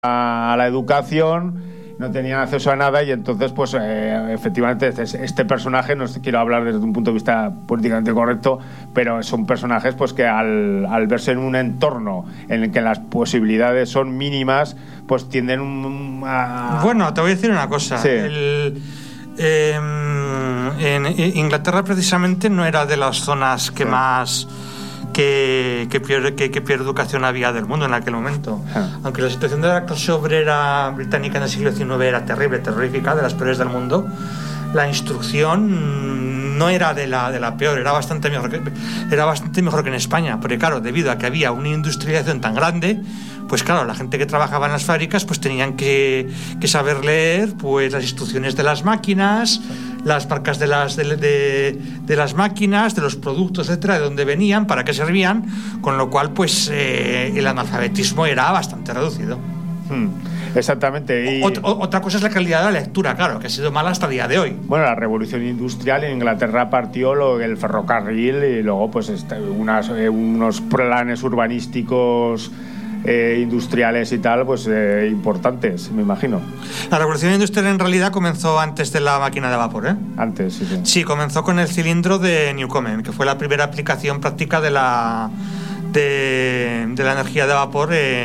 a la educación, no tenían acceso a nada, y entonces pues efectivamente este personaje, no quiero hablar desde un punto de vista políticamente correcto, pero son personajes pues que al verse en un entorno en el que las posibilidades son mínimas, pues tienden a... Bueno, te voy a decir una cosa. Sí. En Inglaterra precisamente no era de las zonas que más... que peor educación había del mundo en aquel momento. Aunque la situación de la clase obrera británica en el siglo XIX era terrible, terrorífica, de las peores del mundo, la instrucción no era de la peor, era bastante mejor que en España, porque claro, debido a que había una industrialización tan grande, pues claro, la gente que trabajaba en las fábricas pues tenían que saber leer pues las instrucciones de las máquinas, las marcas de las máquinas, de los productos, etcétera, de dónde venían, para qué servían, con lo cual pues el analfabetismo era bastante reducido. Exactamente. Y... Otra cosa es la calidad de la lectura, claro, que ha sido mala hasta el día de hoy. Bueno, la revolución industrial en Inglaterra partió el ferrocarril y luego pues unos planes urbanísticos industriales y tal, pues importantes, me imagino. La revolución industrial en realidad comenzó antes de la máquina de vapor, ¿eh? Antes, sí. Sí, comenzó con el cilindro de Newcomen, que fue la primera aplicación práctica de la energía de vapor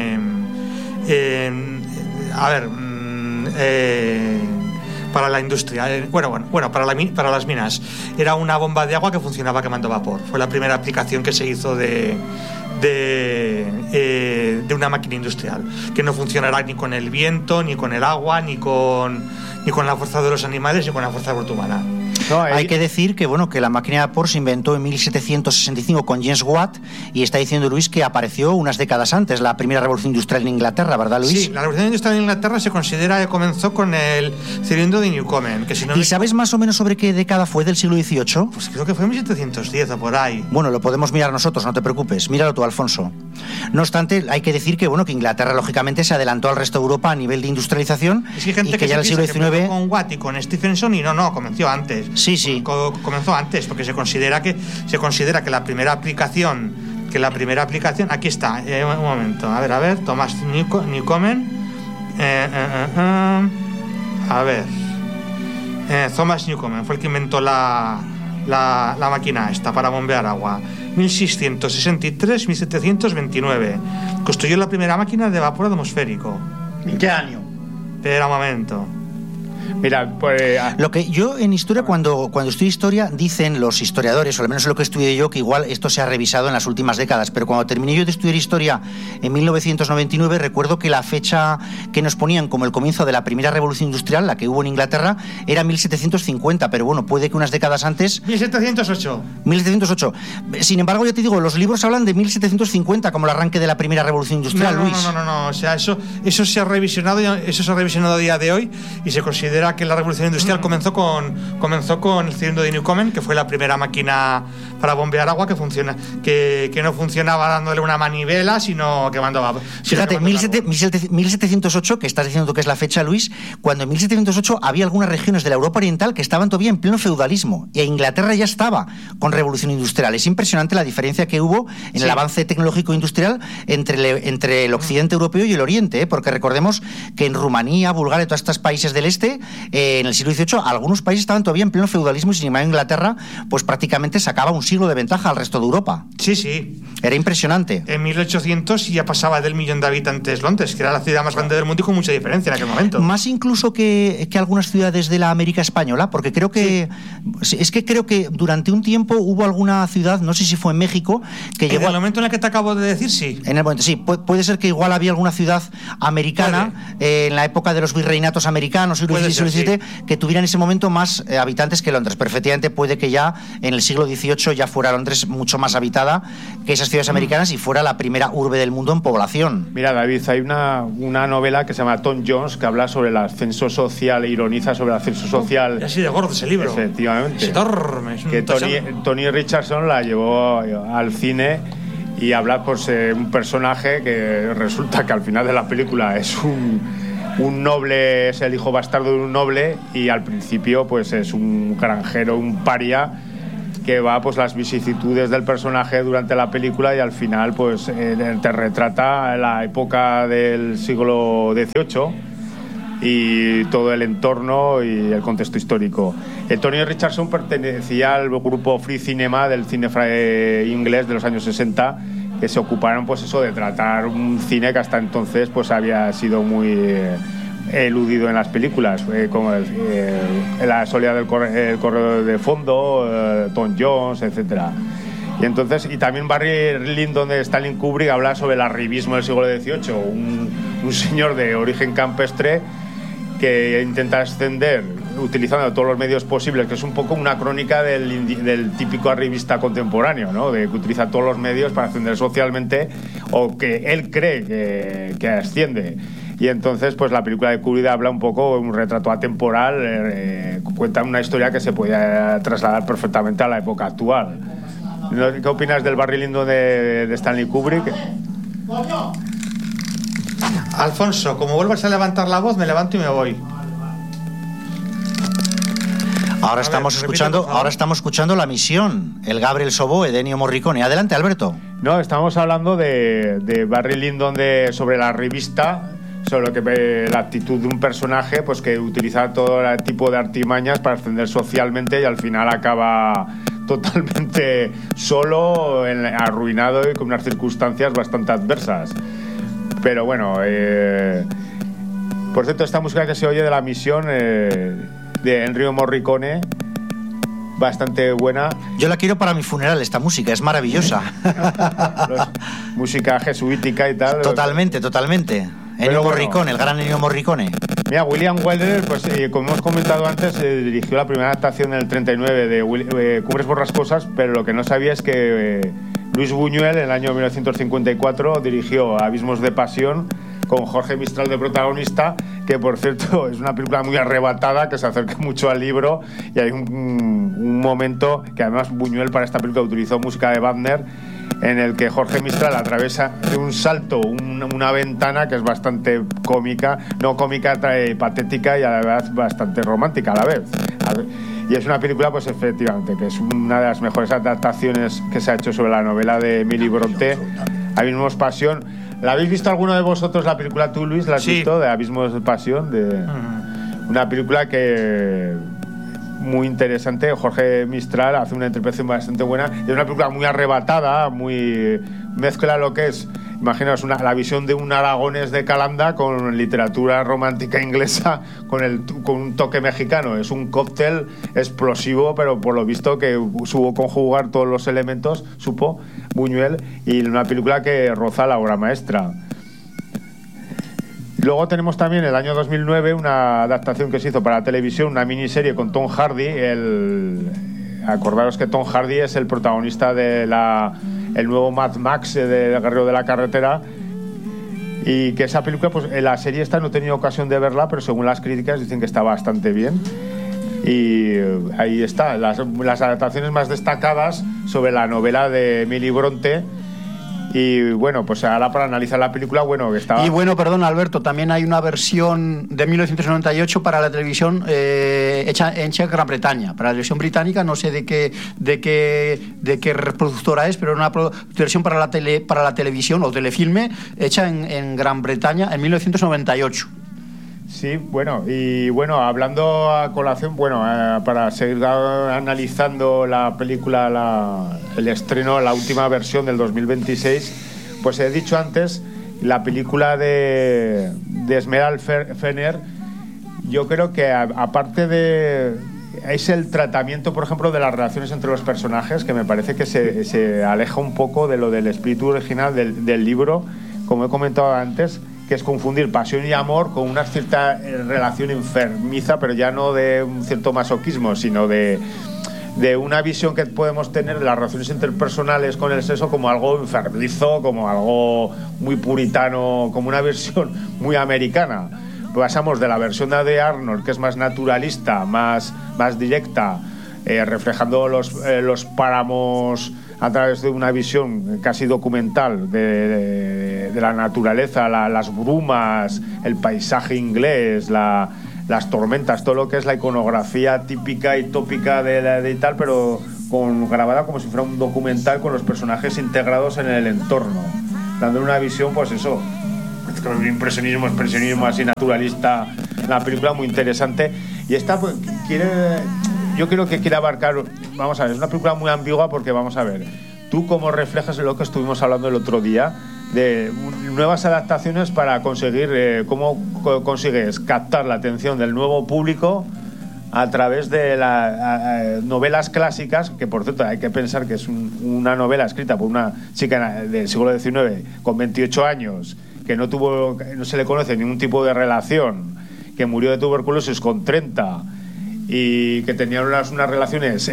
para la industria. Para las minas. Era una bomba de agua que funcionaba quemando vapor. Fue la primera aplicación que se hizo de una máquina industrial, que no funcionará ni con el viento, ni con el agua, ni con la fuerza de los animales, ni con la fuerza bruta humana. No, hay que decir que la máquina de vapor se inventó en 1765 con James Watt, y está diciendo Luis que apareció unas décadas antes, la primera revolución industrial en Inglaterra, ¿verdad, Luis? Sí, la revolución industrial en Inglaterra se considera que comenzó con el cilindro de Newcomen. ¿Y sabes más o menos sobre qué década fue del siglo XVIII? Pues creo que fue en 1710 o por ahí. Bueno, lo podemos mirar nosotros, no te preocupes, míralo tú, Alfonso. No obstante, hay que decir que Inglaterra lógicamente se adelantó al resto de Europa a nivel de industrialización. Es que hay gente y que ya en el siglo XIX con Watt y con Stephenson, y no, comenzó antes. Sí. Comenzó antes, porque se considera que la primera aplicación, aquí está, un momento, a ver, Thomas Newcomen, Thomas Newcomen fue el que inventó la máquina esta para bombear agua. 1663-1729 construyó la primera máquina de vapor atmosférico. ¿En qué año? Espera un momento. Mira, pues... Lo que yo en historia, cuando estudio historia, dicen los historiadores, o al menos lo que estudié yo, que igual esto se ha revisado en las últimas décadas, pero cuando terminé yo de estudiar historia en 1999, recuerdo que la fecha que nos ponían como el comienzo de la primera revolución industrial, la que hubo en Inglaterra, era 1750, pero bueno, puede que unas décadas antes... 1708. Sin embargo, ya te digo, los libros hablan de 1750 como el arranque de la primera revolución industrial, Luis. No, o sea, eso se ha revisionado a día de hoy, y se considera que la revolución industrial comenzó con el cilindro de Newcomen, que fue la primera máquina para bombear agua que no funcionaba dándole una manivela, sino quemando vapor. Fíjate, 1708, que estás diciendo tú que es la fecha, Luis, cuando en 1708 había algunas regiones de la Europa Oriental que estaban todavía en pleno feudalismo, y Inglaterra ya estaba con revolución industrial. Es impresionante la diferencia que hubo en el avance tecnológico industrial entre el occidente europeo y el oriente, porque recordemos que en Rumanía, Bulgaria y todos estos países del este, en el siglo XVIII, algunos países estaban todavía en pleno feudalismo, y sin embargo Inglaterra pues prácticamente sacaba un siglo de ventaja al resto de Europa. Sí. Era impresionante. En 1800 ya pasaba del 1.000.000 de habitantes Londres, que era la ciudad más grande del mundo, y con mucha diferencia en aquel momento. Más incluso que algunas ciudades de la América española, porque creo que creo que durante un tiempo hubo alguna ciudad, no sé si fue en México, que llegó... En el momento en el que te acabo de decir, sí. En el momento, sí. Puede ser que igual había alguna ciudad americana en la época de los virreinatos americanos, siglo XVII, que tuviera en ese momento más habitantes que Londres. Pero efectivamente puede que ya en el siglo XVIII ya fuera Londres mucho más habitada que esas ciudades americanas, y fuera la primera urbe del mundo en población. Mira, David, hay una novela que se llama Tom Jones, que habla sobre el ascenso social, e ironiza sobre el ascenso social. Así de gordo ese libro. Efectivamente. Que Tony Richardson la llevó al cine, y habla pues un personaje que resulta que al final de la película es un noble, es el hijo bastardo de un noble, y al principio pues es un granjero, un paria, que va pues las vicisitudes del personaje durante la película y al final pues te retrata la época del siglo XVIII y todo el entorno y el contexto histórico. Tony Richardson pertenecía al grupo Free Cinema del cine inglés de los años 60, que se ocuparon pues eso de tratar un cine que hasta entonces pues había sido muy eludido en las películas, como la soledad del corredor de fondo, Tom Jones, etcétera. Y también Barry Lyndon de Stanley Kubrick habla sobre el arribismo del siglo XVIII, un señor de origen campestre que intenta ascender utilizando todos los medios posibles, que es un poco una crónica del típico arribista contemporáneo, ¿no? De que utiliza todos los medios para ascender socialmente, o que él cree que asciende. Y entonces pues la película de Kubrick habla un poco, un retrato atemporal, cuenta una historia que se puede trasladar perfectamente a la época actual. ¿Qué opinas del Barry Lyndon de Stanley Kubrick? Alfonso, como vuelvas a levantar la voz, me levanto y me voy. Ahora estamos escuchando La Misión, el Gabriel Sobó, de Ennio Morricone. Adelante, Alberto. No, estamos hablando de Barry Lyndon sobre la revista, sobre lo que la actitud de un personaje pues que utiliza todo tipo de artimañas para ascender socialmente y al final acaba totalmente solo, arruinado y con unas circunstancias bastante adversas. Pero bueno, por cierto, esta música que se oye de La Misión de Ennio Morricone, bastante buena. Yo la quiero para mi funeral, esta música, es maravillosa. Música jesuítica y tal. Totalmente. Ennio Morricone, el gran Ennio Morricone. Mira, William Wyler, pues como hemos comentado antes, dirigió la primera adaptación en el 39 de Cumbres Borrascosas, pero lo que no sabía es que Luis Buñuel en el año 1954 dirigió Abismos de Pasión con Jorge Mistral de protagonista, que por cierto es una película muy arrebatada, que se acerca mucho al libro, y hay un momento que además Buñuel para esta película utilizó música de Wagner, en el que Jorge Mistral atraviesa de un salto una ventana que es bastante cómica, patética y a la vez bastante romántica a la vez. Y es una película, pues efectivamente, que es una de las mejores adaptaciones que se ha hecho sobre la novela de Emily Brontë, Abismos de Pasión. ¿La habéis visto alguno de vosotros la película? ¿Tú, Luis, la has visto? De Abismos de Pasión. Una película que muy interesante. Jorge Mistral hace una interpretación bastante buena. Es una película muy arrebatada, muy mezcla lo que es, imaginaos, la visión de un Aragonés de Calanda con literatura romántica inglesa, con un toque mexicano. Es un cóctel explosivo, pero por lo visto que supo conjugar todos los elementos, supo Buñuel, y una película que roza la obra maestra. Luego tenemos también el año 2009 una adaptación que se hizo para la televisión, una miniserie con Tom Hardy. Acordaros que Tom Hardy es el protagonista de el nuevo Mad Max de Guerrero de la Carretera, y que esa película, pues en la serie esta no he tenido ocasión de verla, pero según las críticas dicen que está bastante bien. Y ahí está, las adaptaciones más destacadas sobre la novela de Emily Brontë. Y bueno, pues ahora para analizar la película, bueno, que estaba... Y bueno, perdón, Alberto, también hay una versión de 1998 para la televisión hecha en Gran Bretaña. Para la televisión británica, no sé de qué reproductora es, pero una versión para la televisión o telefilme hecha en Gran Bretaña en 1998. Sí, bueno, y bueno, hablando a colación, bueno, para seguir analizando la película, el estreno, la última versión del 2026, pues he dicho antes, la película de Esmeralda Fenner, yo creo que aparte de... es el tratamiento, por ejemplo, de las relaciones entre los personajes, que me parece que se aleja un poco de lo del espíritu original del libro, como he comentado antes, que es confundir pasión y amor con una cierta relación enfermiza, pero ya no de un cierto masoquismo, sino de una visión que podemos tener de las relaciones interpersonales con el sexo como algo enfermizo, como algo muy puritano, como una versión muy americana. Pasamos de la versión de Arnold, que es más naturalista, más directa, reflejando los páramos a través de una visión casi documental de la naturaleza, las brumas, el paisaje inglés, las tormentas, todo lo que es la iconografía típica y tópica de tal, pero grabada como si fuera un documental con los personajes integrados en el entorno, dando una visión, pues eso, expresionismo así naturalista, la película muy interesante. Y esta pues, yo creo que quiere abarcar, vamos a ver, es una película muy ambigua porque vamos a ver, tú cómo reflejas lo que estuvimos hablando el otro día de nuevas adaptaciones para conseguir cómo consigues captar la atención del nuevo público a través de las novelas clásicas, que por cierto hay que pensar que es una novela escrita por una chica del siglo XIX con 28 años que no se le conoce ningún tipo de relación, que murió de tuberculosis con 30 y que tenía unas relaciones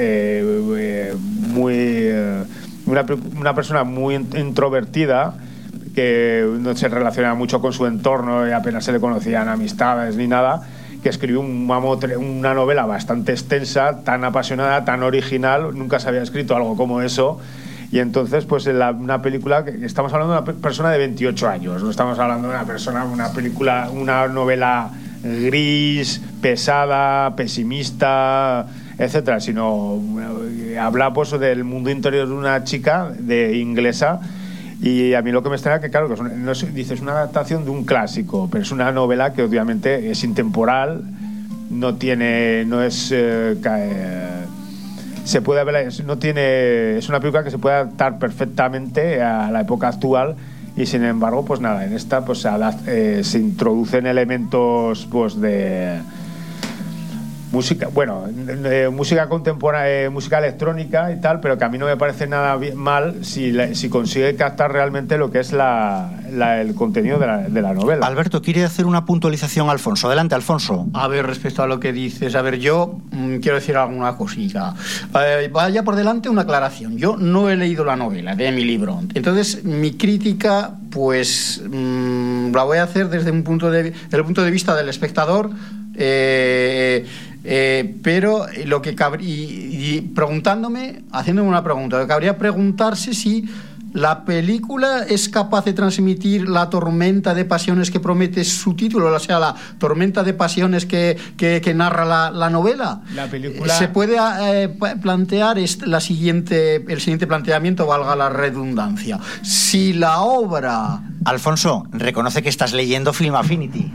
una persona muy introvertida, que no se relacionaba mucho con su entorno y apenas se le conocían amistades ni nada, que escribió una novela bastante extensa, tan apasionada, tan original, nunca se había escrito algo como eso. Y entonces, pues una película, estamos hablando de una persona de 28 años, no estamos hablando de una novela gris, pesada, pesimista, etcétera, sino habla pues del mundo interior de una chica inglesa. Y a mí lo que me extraña que, claro, dices una adaptación de un clásico, pero es una novela que obviamente es intemporal, se puede ver, es una película que se puede adaptar perfectamente a la época actual. Y sin embargo, pues nada, en esta pues se introducen elementos pues de música, música contemporánea, música electrónica y tal, pero que a mí no me parece nada mal si consigue captar realmente lo que es el contenido de la novela. Alberto, quiere hacer una puntualización, Alfonso. Adelante, Alfonso. A ver, respecto a lo que dices, yo quiero decir alguna cosita. Vaya por delante una aclaración. Yo no he leído la novela de Emily Bront. Entonces, mi crítica, pues, la voy a hacer desde el punto de vista del espectador. Pero lo que haciéndome una pregunta, lo que cabría preguntarse si la película es capaz de transmitir la tormenta de pasiones que promete su título, o sea, la tormenta de pasiones que narra la novela. La película... Se puede plantear el siguiente planteamiento, valga la redundancia. Si la obra... Alfonso, reconoce que estás leyendo Film Affinity.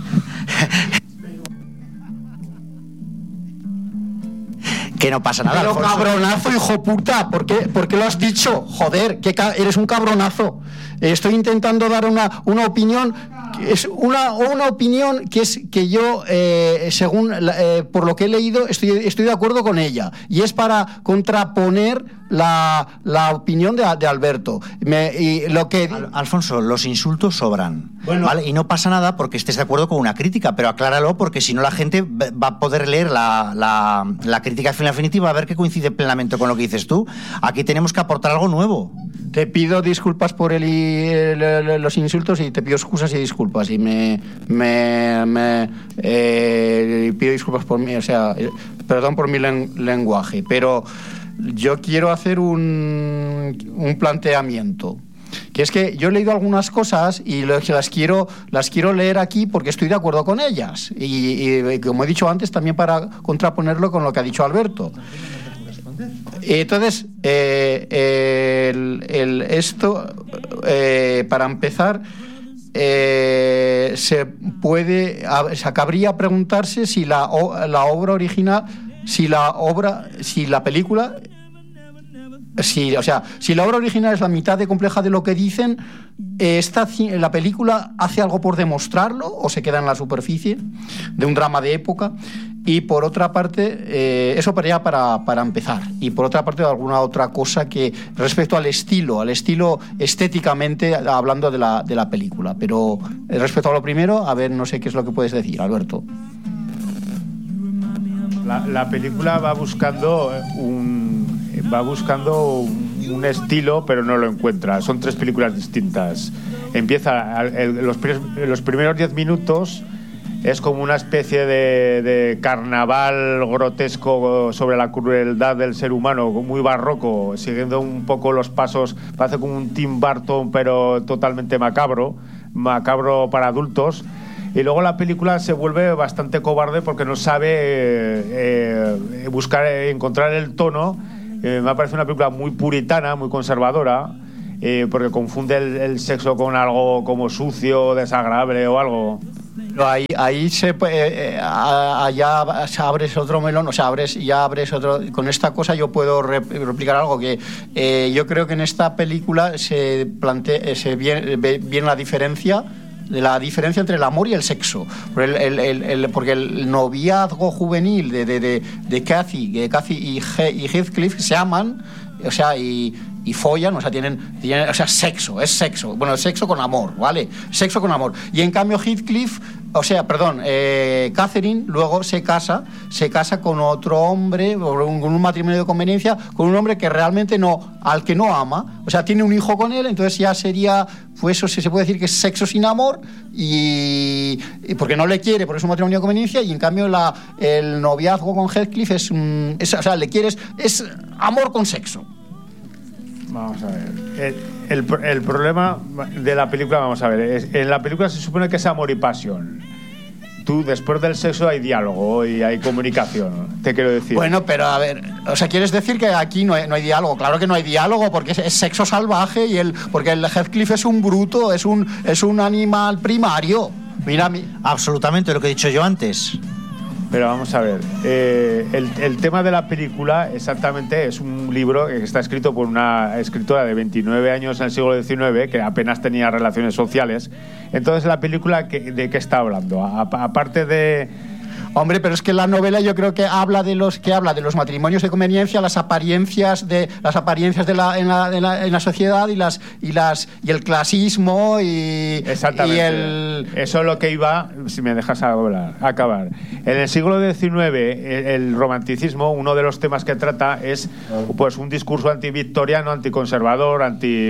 Que no pasa nada. Pero Alfonso, cabronazo, hijo puta, ¿por qué lo has dicho? Joder, eres un cabronazo. Estoy intentando dar una opinión, es una opinión que yo, según por lo que he leído, estoy de acuerdo con ella, y es para contraponer la opinión de Alberto. Alfonso, los insultos sobran, bueno, ¿vale? Y no pasa nada porque estés de acuerdo con una crítica, pero acláralo, porque si no la gente va a poder leer la crítica de Film Affinity, va a ver que coincide plenamente con lo que dices tú. Aquí tenemos que aportar algo nuevo. Te pido disculpas por los insultos, y te pido excusas y disculpas, y pido disculpas por mí, o sea, perdón por mi lenguaje, pero yo quiero hacer un planteamiento, que es que yo he leído algunas cosas y las quiero leer aquí porque estoy de acuerdo con ellas, y como he dicho antes, también para contraponerlo con lo que ha dicho Alberto. Entonces, para empezar, cabría preguntarse si la obra original, si la obra original es la mitad de compleja de lo que dicen, la película hace algo por demostrarlo o se queda en la superficie de un drama de época. Y por otra parte, eso para empezar. Y por otra parte, alguna otra cosa que respecto al estilo estéticamente, hablando de la película. Pero respecto a lo primero, a ver, no sé qué es lo que puedes decir, Alberto. La película va buscando un estilo, pero no lo encuentra. Son tres películas distintas. Empieza los primeros 10 minutos. Es como una especie de carnaval grotesco sobre la crueldad del ser humano, muy barroco, siguiendo un poco los pasos. Parece como un Tim Burton, pero totalmente macabro para adultos. Y luego la película se vuelve bastante cobarde porque no sabe encontrar el tono me ha parecido una película muy puritana, muy conservadora, porque confunde el sexo con algo como sucio, desagradable o algo. Ahí ya abres otro melón, o sea, abres otro. Con esta cosa yo puedo replicar algo que yo creo que en esta película se ve bien la diferencia entre el amor y el sexo. Porque el noviazgo juvenil de Cathy y Heathcliff se aman, o sea, y follan, o sea, tienen o sea, sexo, es sexo. Bueno, sexo con amor, ¿vale? Sexo con amor. Y en cambio Heathcliff, o sea, perdón, Catherine luego se casa con otro hombre, con un matrimonio de conveniencia, con un hombre que realmente al que no ama, o sea, tiene un hijo con él, entonces ya sería, pues eso se puede decir que es sexo sin amor, y porque no le quiere, porque es un matrimonio de conveniencia, y en cambio el noviazgo con Heathcliff es o sea, le quieres, es amor con sexo. Vamos a ver. El problema de la película, vamos a ver, en la película se supone que es amor y pasión. Tú, después del sexo hay diálogo y hay comunicación, te quiero decir. Bueno, pero a ver, o sea, ¿quieres decir que aquí no hay diálogo? Claro que no hay diálogo, porque es sexo salvaje porque el Heathcliff es un bruto, es un animal primario. Mira, absolutamente lo que he dicho yo antes. Pero vamos a ver, el tema de la película exactamente es un libro que está escrito por una escritora de 29 años en el siglo XIX que apenas tenía relaciones sociales. Entonces, ¿la película de qué está hablando? Aparte de... Hombre, pero es que la novela yo creo que habla de los matrimonios de conveniencia, las apariencias en la sociedad y el clasismo y exactamente. Eso es lo que iba, si me dejas acabar. En el siglo XIX, el romanticismo, uno de los temas que trata es pues un discurso antivictoriano, anticonservador,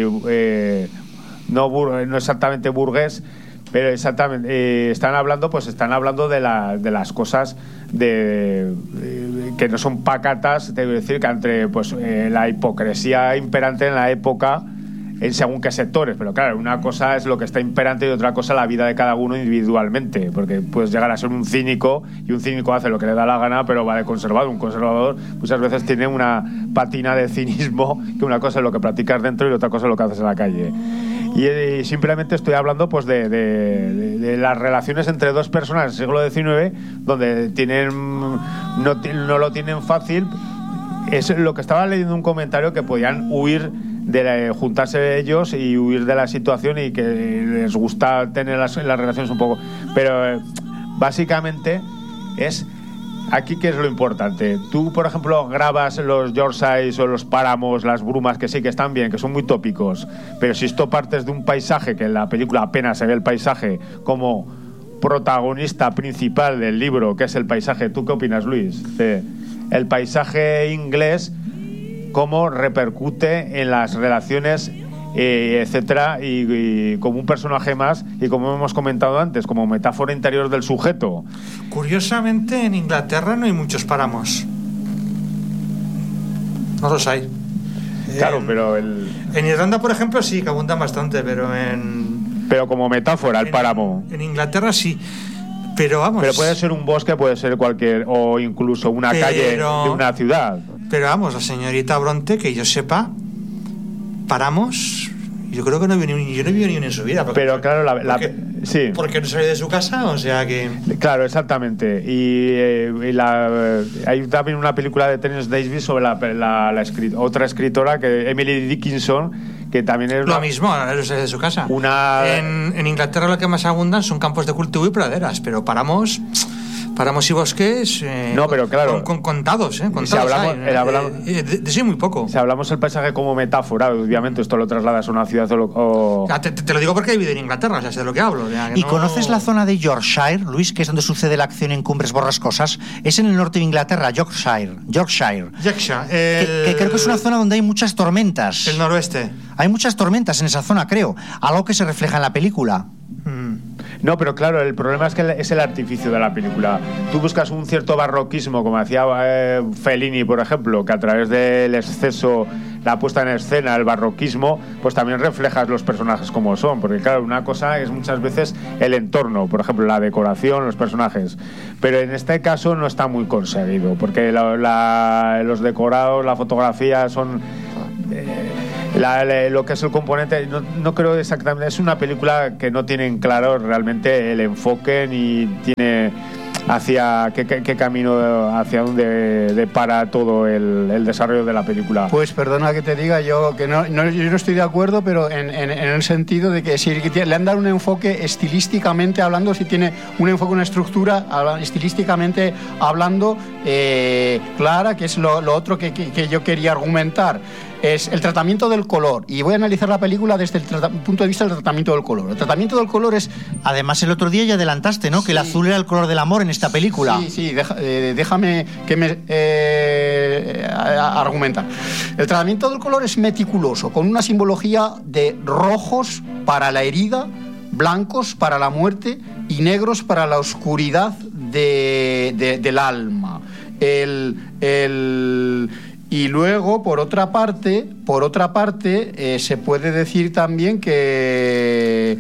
no exactamente burgués. Pero exactamente, están hablando de las cosas que no son pacatas, te voy a decir, que entre pues la hipocresía imperante en la época en según qué sectores, pero claro, una cosa es lo que está imperante y otra cosa la vida de cada uno individualmente, porque puedes llegar a ser un cínico y un cínico hace lo que le da la gana, pero va de conservador. Un conservador muchas veces tiene una patina de cinismo, que una cosa es lo que practicas dentro y otra cosa es lo que haces en la calle. Y simplemente estoy hablando pues de las relaciones entre dos personas del siglo XIX, donde no lo tienen fácil. Es lo que estaba leyendo un comentario, que podían huir de juntarse ellos y huir de la situación, y que les gusta tener las relaciones un poco, pero básicamente es aquí que es lo importante. Tú, por ejemplo, grabas los Yorkshires o los páramos, las brumas, que sí que están bien, que son muy tópicos, pero si esto partes de un paisaje, que en la película apenas se ve el paisaje como protagonista principal del libro, que es el paisaje. ¿Tú qué opinas, Luis? El paisaje inglés, cómo repercute en las relaciones, etcétera, y como un personaje más, y como hemos comentado antes, como metáfora interior del sujeto. Curiosamente, en Inglaterra no hay muchos páramos. No los hay. Claro, pero en Irlanda, por ejemplo, sí, que abundan bastante, pero como metáfora, el páramo. En Inglaterra sí. Pero vamos. Pero puede ser un bosque, puede ser cualquier, o incluso una calle de una ciudad. Pero vamos, la señorita Bronte, que yo sepa, páramos, yo creo que no vivió ni uno en su vida. Pero claro, sí. Porque no salió de su casa, o sea que... Claro, exactamente. Hay también una película de Terence Davies sobre otra escritora, que Emily Dickinson, que también es... Lo mismo, no salió de su casa. En Inglaterra lo que más abundan son campos de cultivo y praderas, pero páramos y bosques, no, pero claro, contados, contados. Si hablamos, de sí, muy poco. Si hablamos el paisaje como metáfora, obviamente esto lo trasladas a una ciudad o... Te lo digo porque he vivido en Inglaterra, o sea, sé de lo que hablo. ¿Y conoces la zona de Yorkshire, Luis, que es donde sucede la acción en Cumbres Borrascosas? Es en el norte de Inglaterra, Yorkshire. Que creo que es una zona donde hay muchas tormentas. El noroeste. Hay muchas tormentas en esa zona, creo. Algo que se refleja en la película. No, pero claro, el problema es que es el artificio de la película. Tú buscas un cierto barroquismo, como hacía Fellini, por ejemplo, que a través del exceso la puesta en escena, el barroquismo, pues también reflejas los personajes como son, porque claro, una cosa es muchas veces el entorno, por ejemplo, la decoración, los personajes, pero en este caso no está muy conseguido, porque los decorados, la fotografía son... lo que es el componente, no creo exactamente, es una película que no tiene en claro realmente el enfoque ni tiene hacia qué camino, hacia dónde depara todo el desarrollo de la película. Pues perdona que te diga yo que yo no estoy de acuerdo, pero en el sentido de que si le han dado un enfoque estilísticamente hablando, si tiene un enfoque, una estructura estilísticamente hablando clara, que es lo otro que yo quería argumentar. Es el tratamiento del color, y voy a analizar la película desde el punto de vista del tratamiento del color. El tratamiento del color es... Además, el otro día ya adelantaste, ¿no? Sí. Que el azul era el color del amor en esta película. Sí, déjame que me argumentar. El tratamiento del color es meticuloso, con una simbología de rojos para la herida, blancos para la muerte y negros para la oscuridad del alma. Y luego, por otra parte, se puede decir también que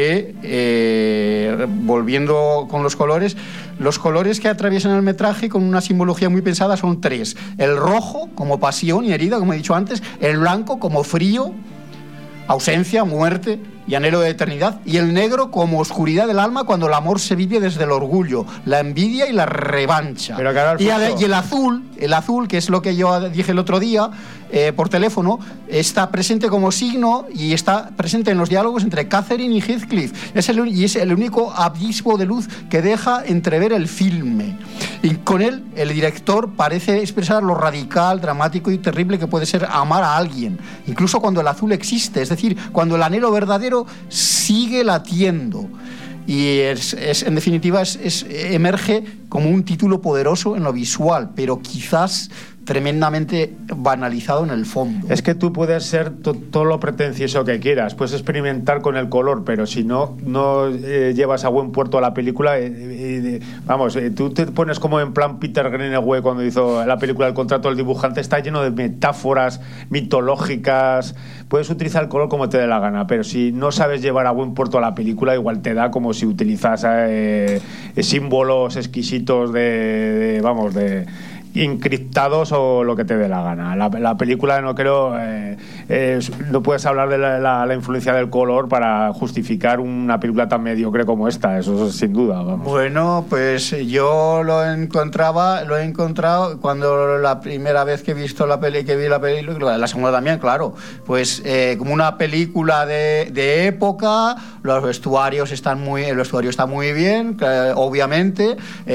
volviendo con los colores que atraviesan el metraje con una simbología muy pensada son tres: el rojo como pasión y herida, como he dicho antes; el blanco como frío, ausencia, muerte y anhelo de eternidad; y el negro como oscuridad del alma, cuando el amor se vive desde el orgullo, la envidia y la revancha. Pero claro, y el azul, que es lo que yo dije el otro día por teléfono, está presente como signo y está presente en los diálogos entre Catherine y Heathcliff. Es el único abismo de luz que deja entrever el filme. Y con él, el director parece expresar lo radical, dramático y terrible que puede ser amar a alguien, incluso cuando el azul existe, es decir, cuando el anhelo verdadero sigue latiendo. Y en definitiva emerge como un título poderoso en lo visual, pero quizás tremendamente banalizado en el fondo. Es que tú puedes ser todo lo pretencioso que quieras, puedes experimentar con el color, pero si no llevas a buen puerto a la película, tú te pones como en plan Peter Greenaway cuando hizo la película El contrato del dibujante, está lleno de metáforas mitológicas, puedes utilizar el color como te dé la gana, pero si no sabes llevar a buen puerto a la película, igual te da como si utilizas símbolos exquisitos de encriptados o lo que te dé la gana. La película no creo no puedes hablar de la influencia del color para justificar una película tan mediocre como esta, eso sin duda, vamos. Bueno, pues yo lo he encontrado cuando la primera vez que vi la película, la segunda también, claro, pues como una película de época. El vestuario está muy bien, obviamente,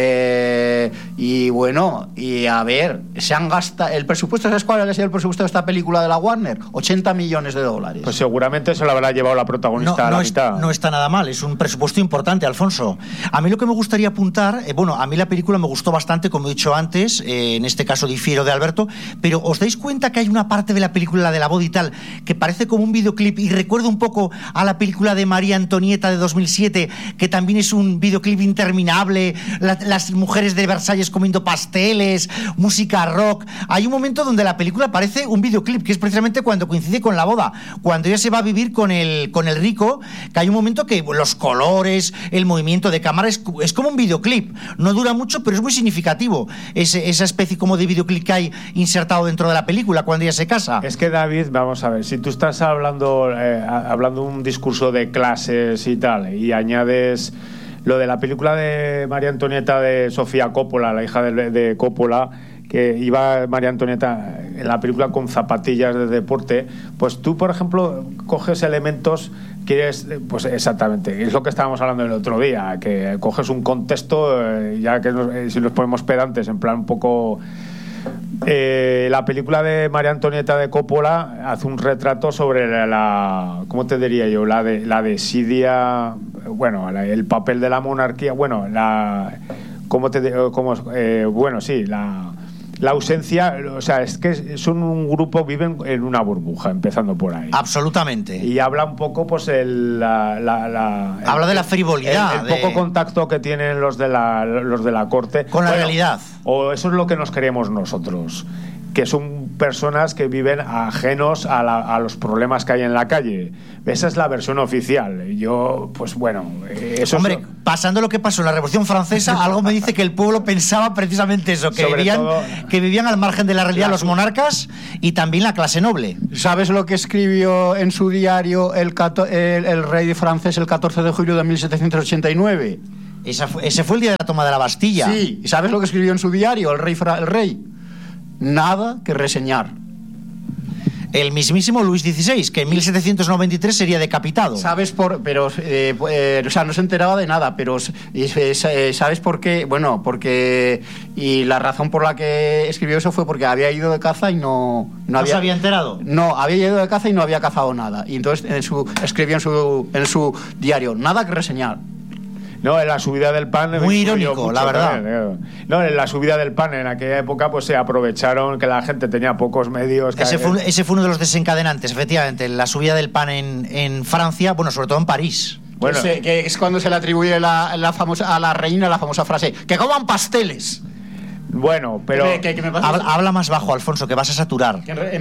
y bueno, y a ver, se han gastado el presupuesto. ¿Sabes cuál ha sido el presupuesto de esta película de la Warner? $80 millones. Pues seguramente se lo habrá llevado la protagonista a la mitad. No está nada mal, es un presupuesto importante, Alfonso. A mí lo que me gustaría apuntar, a mí la película me gustó bastante, como he dicho antes, en este caso difiero de Alberto, pero ¿os dais cuenta que hay una parte de la película, la de la boda y tal, que parece como un videoclip y recuerda un poco a la película de María Antonieta de 2007, que también es un videoclip interminable, las mujeres de Versalles comiendo pasteles, música rock? Hay un momento donde la película parece un videoclip, que es precisamente cuando coincide con la boda, cuando ella se va a vivir con el rico, que hay un momento que los colores, el movimiento de cámara es como un videoclip. No dura mucho, pero es muy significativo esa especie como de videoclip que hay insertado dentro de la película cuando ella se casa. Es que, David, vamos a ver, si tú estás hablando un discurso de clases y tal, y añades lo de la película de María Antonieta de Sofía Coppola, la hija de Coppola, que iba María Antonieta en la película con zapatillas de deporte, pues tú, por ejemplo, coges elementos, pues exactamente, es lo que estábamos hablando el otro día, que coges un contexto, ya que si nos ponemos pedantes, en plan un poco... la película de María Antonieta de Coppola hace un retrato sobre ¿cómo te diría yo? La desidia, el papel de la monarquía, la ausencia, o sea, es que son un grupo, viven en una burbuja, empezando por ahí. Absolutamente. Y habla un poco, pues, habla de la frivolidad. El poco contacto que tienen los de la corte. Con la realidad. O eso es lo que nos creemos nosotros, que son personas que viven ajenos a los problemas que hay en la calle. Esa es la versión oficial. Yo, pues bueno, eso... Hombre, pasando lo que pasó en la Revolución Francesa, algo me dice que el pueblo pensaba precisamente eso, que vivían al margen de la realidad los monarcas y también la clase noble. ¿Sabes lo que escribió en su diario el rey francés el 14 de julio de 1789? Ese fue el día de la toma de la Bastilla. Sí, ¿y sabes lo que escribió en su diario el rey? Nada que reseñar. El mismísimo Luis XVI, que en 1793 sería decapitado. ¿Sabes o sea, no se enteraba de nada, pero ¿sabes por qué? Bueno, porque... Y la razón por la que escribió eso fue porque había ido de caza y no se había enterado. No, había ido de caza y no había cazado nada. Y entonces escribió en su diario, nada que reseñar. No, en la subida del pan... Muy irónico, la verdad. No, en la subida del pan, en aquella época, pues se aprovecharon que la gente tenía pocos medios... Ese fue uno de los desencadenantes, efectivamente, la subida del pan en Francia, bueno, sobre todo en París. Bueno, que es cuando se le atribuye a la reina la famosa frase, ¡que coman pasteles! Bueno, pero... Habla más bajo, Alfonso, que vas a saturar.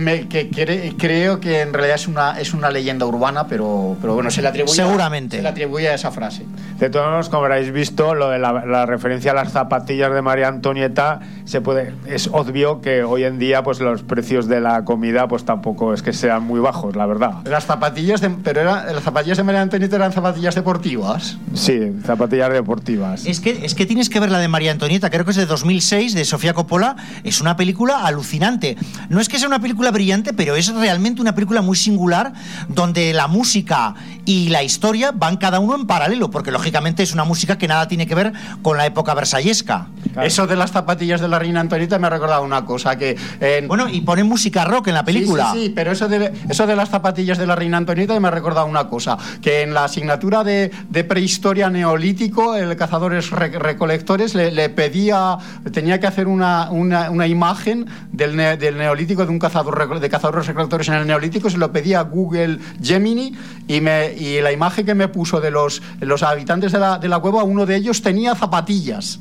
Creo que en realidad es una leyenda urbana, pero bueno, se le atribuye a esa frase. De todos modos, como habréis visto, lo de la referencia a las zapatillas de María Antonieta, es obvio que hoy en día pues los precios de la comida pues tampoco es que sean muy bajos, la verdad. Las zapatillas de María Antonieta eran zapatillas deportivas. Sí, zapatillas deportivas. Es que tienes que ver la de María Antonieta, creo que es de 2006, de Sofía Coppola. Es una película alucinante. No es que sea una película brillante, pero es realmente una película muy singular, donde la música y la historia van cada uno en paralelo, porque lógicamente es una música que nada tiene que ver con la época versallesca. Claro. Eso de las zapatillas de la reina Antonieta me ha recordado una cosa que... Bueno, y ponen música rock en la película. Sí, pero eso de las zapatillas de la reina Antonieta me ha recordado una cosa, que en la asignatura de prehistoria neolítico, el cazadores recolectores le pedía, tenía que hacer una imagen del neolítico, de un de cazadores recolectores en el neolítico, se lo pedía a Google Gemini y la imagen que me puso de los habitantes de la cueva, uno de ellos tenía zapatillas.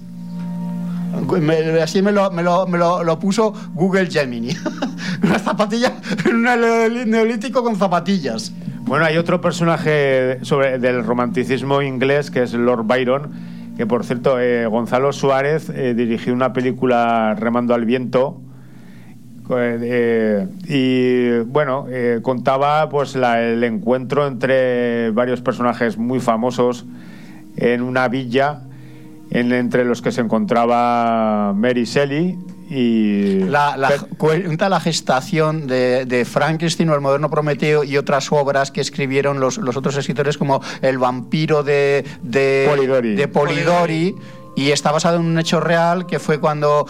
Así me lo puso Google Gemini. Unas zapatillas, un neolítico con zapatillas. Bueno, hay otro personaje del romanticismo inglés que es Lord Byron, que por cierto Gonzalo Suárez dirigió una película, Remando al viento, y bueno, contaba pues el encuentro entre varios personajes muy famosos en una villa entre los que se encontraba Mary Shelley y cuenta la gestación de Frankenstein o El moderno Prometeo y otras obras que escribieron los otros escritores, como El vampiro de Polidori. Y está basado en un hecho real, que fue cuando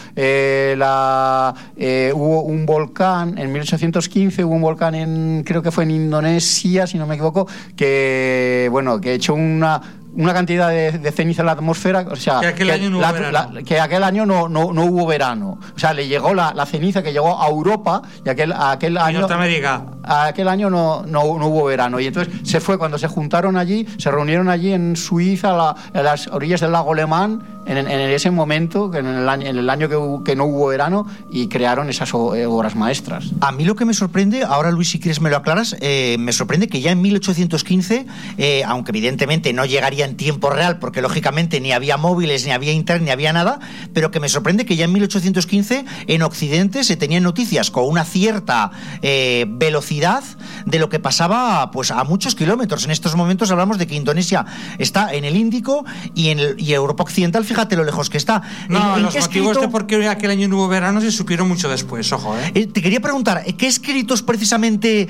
hubo un volcán en 1815, hubo un volcán creo que fue en Indonesia, si no me equivoco, que echó una cantidad de ceniza en la atmosfera, o sea, que aquel año no hubo verano. Que aquel año no hubo verano. O sea, le llegó la ceniza que llegó a Europa, y aquel año Norteamérica. Aquel año no hubo verano. Y entonces cuando se juntaron allí, se reunieron allí en Suiza, a las orillas del lago Le Mans, en ese momento, en el año que no hubo verano, y crearon esas obras maestras. A mí lo que me sorprende, ahora Luis, si quieres me lo aclaras, me sorprende que ya en 1815, aunque evidentemente no llegaría en tiempo real, porque lógicamente ni había móviles, ni había internet, ni había nada, pero que me sorprende que ya en 1815 en Occidente se tenían noticias con una cierta velocidad de lo que pasaba pues a muchos kilómetros. En estos momentos hablamos de que Indonesia está en el Índico y Europa Occidental, fíjate lo lejos que está. No, los motivos de por qué aquel año no hubo verano se supieron mucho después, ojo. Te quería preguntar, ¿qué escritos precisamente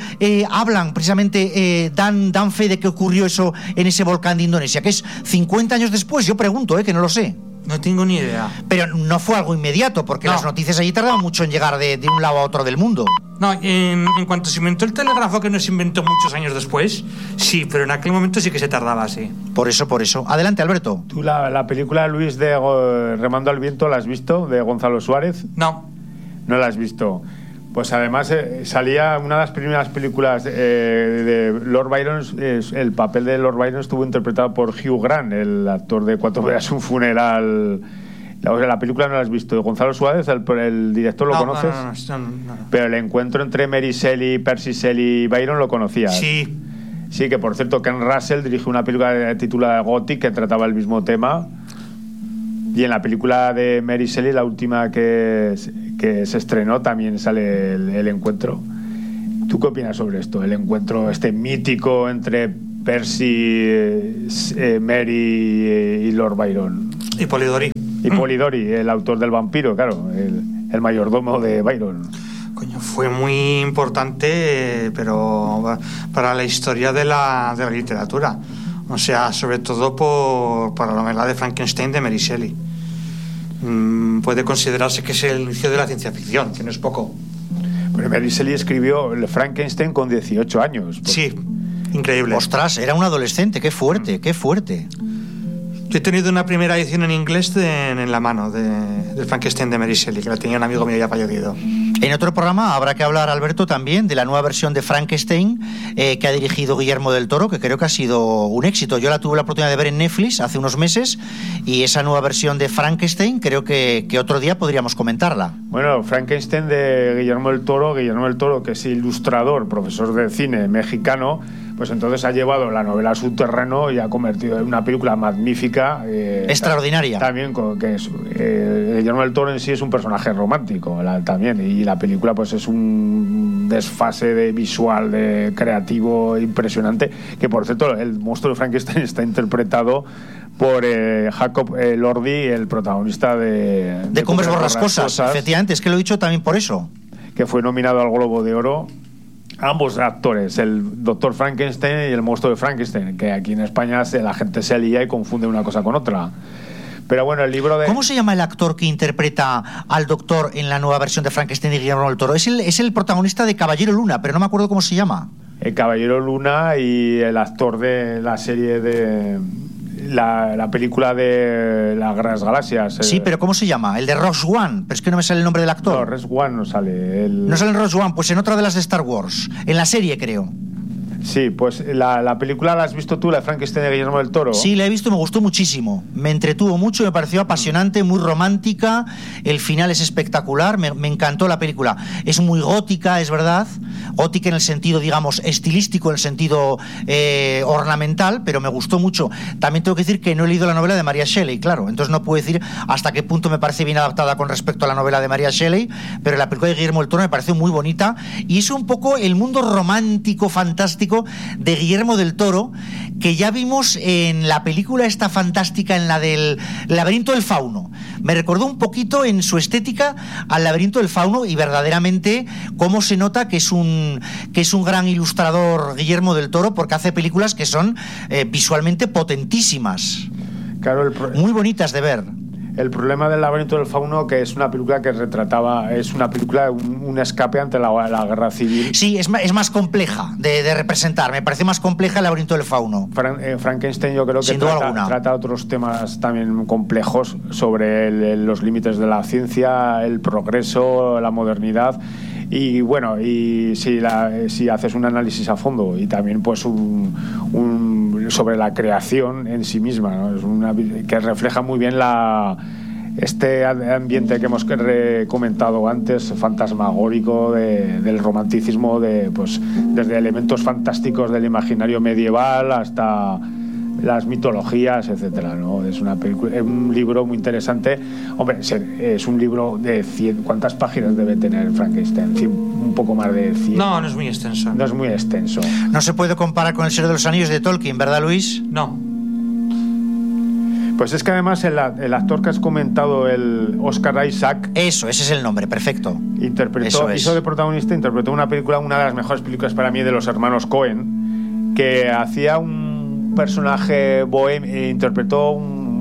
dan fe de que ocurrió eso en ese volcán de Indonesia? Que es 50 años después, yo pregunto, que no lo sé. No tengo ni idea. Pero no fue algo inmediato, porque las noticias allí tardaban mucho en llegar de un lado a otro del mundo. No, en cuanto se inventó el telégrafo, que no se inventó muchos años después, sí, pero en aquel momento sí que se tardaba, sí. Por eso. Adelante, Alberto. ¿Tú la película, Luis, de Remando al viento, la has visto, de Gonzalo Suárez? No. No la has visto. Pues además salía una de las primeras películas de Lord Byron, el papel de Lord Byron estuvo interpretado por Hugh Grant, el actor de Cuatro veras un funeral, La película no la has visto. Gonzalo Suárez, el director, ¿lo conoces? No. Pero el encuentro entre Mary Shelley, Percy Shelley y Byron lo conocías. Sí. Sí, que por cierto, Ken Russell dirigió una película titulada Gothic que trataba el mismo tema. Y en la película de Mary Shelley, la última que se estrenó, también sale el encuentro. ¿Tú qué opinas sobre esto? El encuentro mítico entre Percy, Mary y Lord Byron. Y Polidori. Y Polidori, el autor del vampiro, claro, el mayordomo de Byron. Coño, fue muy importante, pero para la historia de la literatura. O sea, sobre todo por la novela de Frankenstein de Mary Shelley. Puede considerarse que es el inicio de la ciencia ficción, que no es poco. Pero Mary Shelley escribió Frankenstein con 18 años. Sí, increíble. Ostras, era un adolescente, qué fuerte, qué fuerte. Yo he tenido una primera edición en inglés en la mano del Frankenstein de Mary Shelley, que la tenía un amigo mío ya fallecido. En otro programa habrá que hablar, Alberto, también de la nueva versión de Frankenstein que ha dirigido Guillermo del Toro, que creo que ha sido un éxito. Yo la tuve la oportunidad de ver en Netflix hace unos meses y esa nueva versión de Frankenstein creo que otro día podríamos comentarla. Bueno, Frankenstein de Guillermo del Toro, que es ilustrador, profesor de cine mexicano, pues entonces ha llevado la novela a su terreno y ha convertido en una película magnífica. Extraordinaria. También, que es, Guillermo del Toro en sí es un personaje romántico también, y la película pues es un desfase visual, creativo, impresionante, que por cierto el monstruo de Frankenstein está interpretado por Jacob Elordi, el protagonista de Cumbres Borrascosas. Efectivamente, es que lo he dicho también por eso. Que fue nominado al Globo de Oro. Ambos actores, el doctor Frankenstein y el monstruo de Frankenstein, que aquí en España la gente se lía y confunde una cosa con otra. Pero bueno, el libro de... ¿Cómo se llama el actor que interpreta al doctor en la nueva versión de Frankenstein de Guillermo del Toro? Es el protagonista de Caballero Luna, pero no me acuerdo cómo se llama. El Caballero Luna y el actor de la serie de... La película de las Galaxias. Sí, pero ¿cómo se llama? El de Rogue One, pero es que no me sale el nombre del actor. No, Rogue One no sale. No sale en Rogue One, pues en otra de las de Star Wars. En la serie, creo. Sí, pues la película la has visto tú, la de Frankenstein de Guillermo del Toro. Sí, la he visto y me gustó muchísimo. Me entretuvo mucho, me pareció apasionante, muy romántica. El final es espectacular, me encantó la película. Es muy gótica, es verdad. Gótica en el sentido, digamos, estilístico, en el sentido ornamental, pero me gustó mucho. También tengo que decir que no he leído la novela de María Shelley, claro. Entonces no puedo decir hasta qué punto me parece bien adaptada con respecto a la novela de María Shelley, pero la película de Guillermo del Toro me pareció muy bonita. Y es un poco el mundo romántico, fantástico de Guillermo del Toro, que ya vimos en la película esta fantástica, en la del Laberinto del Fauno. Me recordó un poquito en su estética al Laberinto del Fauno, y verdaderamente cómo se nota que es un gran ilustrador Guillermo del Toro, porque hace películas que son visualmente potentísimas. Claro, muy bonitas de ver. El problema del Laberinto del Fauno, que es una película que retrataba, es una película, un escape ante la guerra civil. Sí, es más compleja de representar. Me parece más compleja el Laberinto del Fauno. Frankenstein yo creo que trata otros temas también complejos sobre los límites de la ciencia, el progreso, la modernidad. Y bueno, y si haces un análisis a fondo y también pues sobre la creación en sí misma, ¿no? Que refleja muy bien este ambiente que hemos comentado antes, fantasmagórico del romanticismo, pues desde elementos fantásticos del imaginario medieval hasta las mitologías, etcétera, ¿no? Es un libro muy interesante. Hombre, es un libro de 100. ¿Cuántas páginas debe tener Frankenstein? Un poco más de 100. No es muy extenso. No es muy extenso. No se puede comparar con El Señor de los Anillos de Tolkien, ¿verdad, Luis? No. Pues es que además el actor que has comentado, el Oscar Isaac... Ese es el nombre, perfecto. Hizo de protagonista, interpretó una de las mejores películas para mí de los hermanos Coen, que hacía un personaje bohemio, interpretó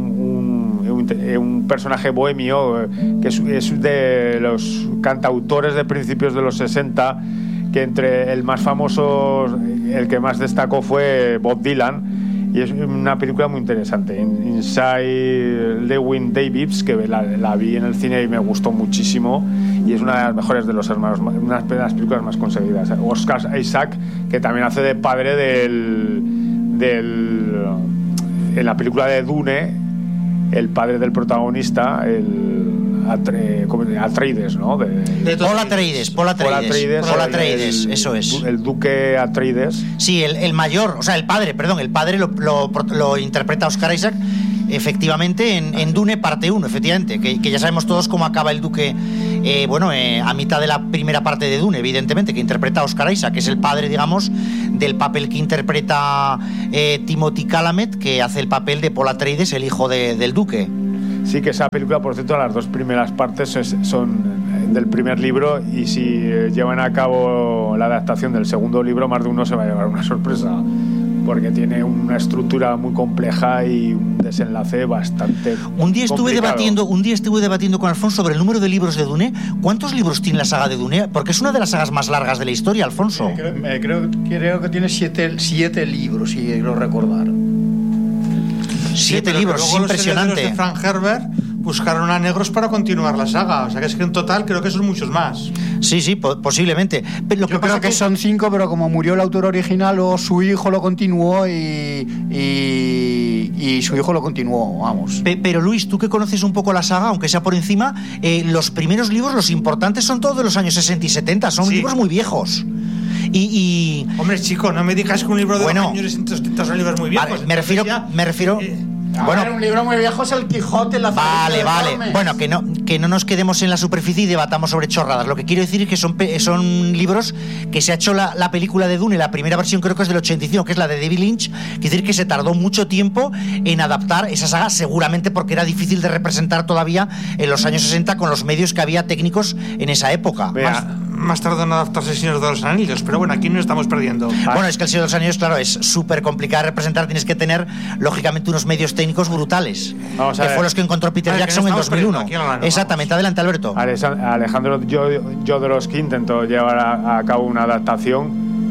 un personaje bohemio que es de los cantautores de principios de los 60, que entre el más famoso, el que más destacó fue Bob Dylan, y es una película muy interesante. Inside Llewyn Davis, que la vi en el cine y me gustó muchísimo, y es una de las mejores de los hermanos, una de las películas más conseguidas. Oscar Isaac, que también hace de padre en la película de Dune, el padre del protagonista, Atreides, ¿no? Paul Atreides, eso es. El duque Atreides. Sí, el mayor, o sea, el padre lo interpreta Oscar Isaac, efectivamente, en Dune parte 1, efectivamente, que ya sabemos todos cómo acaba el duque, a mitad de la primera parte de Dune, evidentemente, que interpreta Oscar Isaac, que es el padre, digamos, del papel que interpreta Timothy Chalamet, que hace el papel de Paul Atreides, el hijo del duque. Sí, que esa película, por cierto, las dos primeras partes son del primer libro, y si llevan a cabo la adaptación del segundo libro, más de uno se va a llevar una sorpresa, porque tiene una estructura muy compleja y un desenlace bastante Un día estuve debatiendo con Alfonso sobre el número de libros de Dune. ¿Cuántos libros tiene la saga de Dune? Porque es una de las sagas más largas de la historia, Alfonso. Creo que tiene 7 libros, si quiero recordar. 7 libros, es impresionante. Los de Frank Herbert buscaron a negros para continuar la saga, o sea que es que en total creo que son muchos más. Sí, posiblemente. Pero yo creo que son 5, pero como murió el autor original, o su hijo lo continuó y su hijo lo continuó, vamos. Pero Luis, tú que conoces un poco la saga, aunque sea por encima, los primeros libros, los importantes, son todos de los años 60 y 70, son libros muy viejos. Hombre, chico, no me digas que un libro de los años 60 son libros muy viejos. Vale, me refiero un libro muy viejo es el Quijote, la Vale. Bueno, que no nos quedemos en la superficie y debatamos sobre chorradas. Lo que quiero decir es que son libros que se ha hecho la película de Dune, la primera versión creo que es del 85, que es la de David Lynch. Quiere decir que se tardó mucho tiempo en adaptar esa saga, seguramente porque era difícil de representar todavía en los años 60 con los medios que había técnicos en esa época. Más tardó en adaptarse El Señor de los Anillos, pero bueno, aquí nos estamos perdiendo. Bueno, es que El Señor de los Anillos, claro, es súper complicado de representar, tienes que tener, lógicamente, unos medios técnicos brutales, que fue los que encontró Peter Jackson en 2001. Exactamente, adelante, Alberto. Alejandro Jodorowsky intentó llevar a cabo una adaptación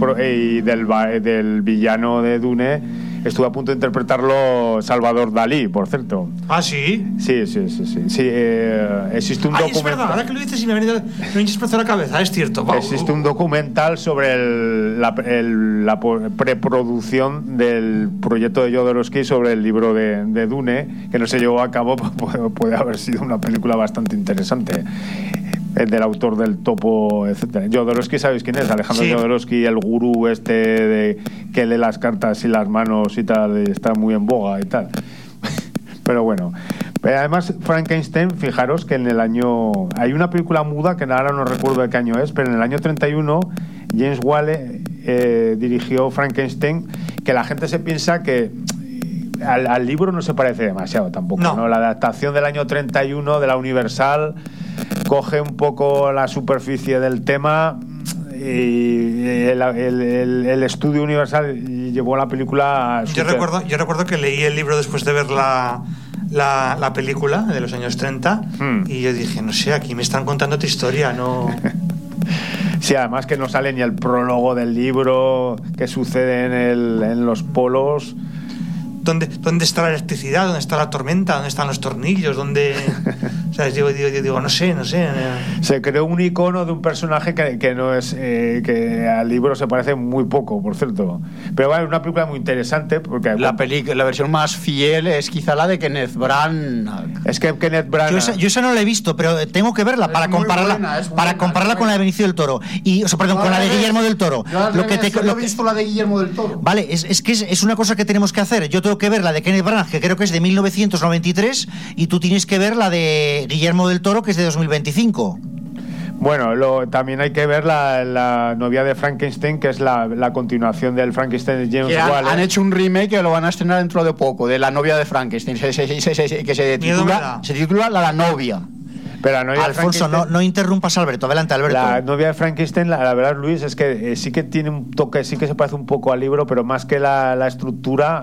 del villano de Dune. Estuvo a punto de interpretarlo Salvador Dalí, por cierto. ¿Ah, sí? Sí. Existe un documental. Es verdad, ahora que lo dices y me ha venido a la cabeza, es cierto. Existe un documental sobre la preproducción del proyecto de Jodorowsky sobre el libro de Dune, que no se llevó a cabo. Puede haber sido una película bastante interesante. Del autor del Topo, etcétera. Jodorowsky, ¿sabéis quién es? Alejandro Jodorowsky, el gurú que lee las cartas y las manos y tal, está muy en boga y tal. Pero bueno. Además, Frankenstein, fijaros que en el año... Hay una película muda, que ahora no recuerdo de qué año es, pero en el año 31 James Whale dirigió Frankenstein, que la gente se piensa que al libro no se parece demasiado tampoco, ¿no? La adaptación del año 31 de la Universal coge un poco la superficie del tema, y el estudio Universal llevó la película a yo recuerdo que leí el libro después de ver la película de los años 30 y yo dije, no sé, aquí me están contando otra historia, no... Sí, además que no sale ni el prólogo del libro, qué sucede en los polos. ¿Dónde está la electricidad? ¿Dónde está la tormenta? ¿Dónde están los tornillos? ¿Dónde...? ¿Sabes? Digo, no sé. Se creó un icono de un personaje que no es... que al libro se parece muy poco, por cierto. Pero bueno, es una película muy interesante porque... La versión más fiel es quizá la de Kenneth Branagh. Es que Kenneth Branagh... Yo esa no la he visto, pero tengo que verla para compararla con la de Benicio del Toro. Con la de Guillermo del Toro. Yo he visto la de Guillermo del Toro. Vale, es que es una cosa que tenemos que hacer. Yo tengo que ver la de Kenneth Branagh, que creo que es de 1993, y tú tienes que ver la de Guillermo del Toro, que es de 2025. Bueno, también hay que ver la novia de Frankenstein, que es la continuación del Frankenstein de James Whale. Han hecho un remake que lo van a estrenar dentro de poco, de la novia de Frankenstein, que se titula La novia. Pero Alfonso, no interrumpas a Alberto. Adelante, Alberto. La novia de Frankenstein, la verdad, Luis, es que sí que tiene un toque, sí que se parece un poco al libro, pero más que la estructura...